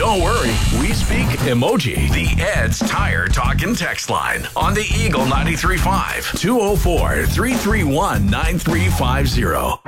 Don't worry, we speak emoji. The Ed's Tire Talkin' text line on the Eagle 93.5 204-331-9350.